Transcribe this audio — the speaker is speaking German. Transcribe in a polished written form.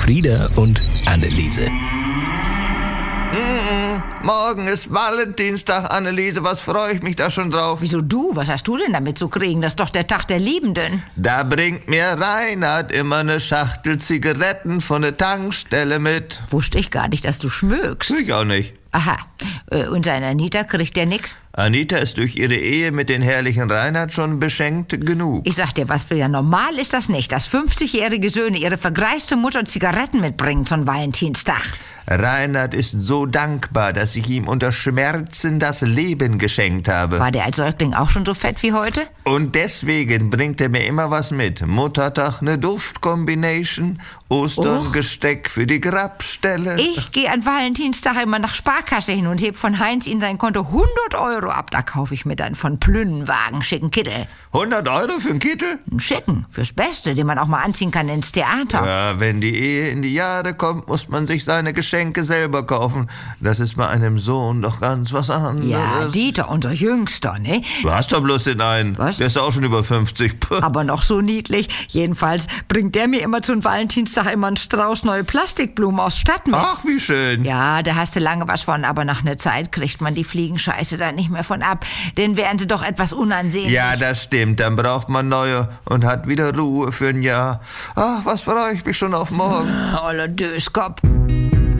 Frieda und Anneliese. Morgen ist Valentinstag, Anneliese. Was freue ich mich da schon drauf? Wieso du? Was hast du denn damit zu kriegen? Das ist doch der Tag der Liebenden. Da bringt mir Reinhard immer eine Schachtel Zigaretten von der Tankstelle mit. Wusste ich gar nicht, dass du schmögst. Ich auch nicht. Aha. Und seine Anita, kriegt der nix? Anita ist durch ihre Ehe mit den herrlichen Reinhard schon beschenkt genug. Ich sag dir was, Frieda, normal ist das nicht, dass 50-jährige Söhne ihre vergreiste Mutter Zigaretten mitbringen zum Valentinstag. Reinhard ist so dankbar, dass ich ihm unter Schmerzen das Leben geschenkt habe. War der als Säugling auch schon so fett wie heute? Und deswegen bringt er mir immer was mit. Muttertag eine Duftkombination, Ostern Gesteck für die Grabstelle. Ich gehe an Valentinstag immer nach Sparkasse hin und heb von Heinz in sein Konto 100 Euro ab. Da kaufe ich mir dann von Plünnenwagen schicken Kittel. 100 Euro für einen Kittel? Einen schicken, fürs Beste, den man auch mal anziehen kann ins Theater. Ja, wenn die Ehe in die Jahre kommt, muss man sich seine Geschenke selber kaufen. Das ist bei einem Sohn doch ganz was anderes. Ja, Dieter, unser Jüngster, ne? Du hast doch bloß den einen. Was? Der ist auch schon über 50. Aber noch so niedlich. Jedenfalls bringt der mir immer zum Valentinstag immer einen Strauß neue Plastikblumen aus Stadt mit. Ach, wie schön. Ja, da hast du lange was von, aber nach einer Zeit kriegt man die Fliegenscheiße da nicht mehr von ab. Denn wären sie doch etwas unansehnlich. Ja, das stimmt. Dann braucht man neue und hat wieder Ruhe für ein Jahr. Ach, was freue ich mich schon auf morgen. Olle Döskopf.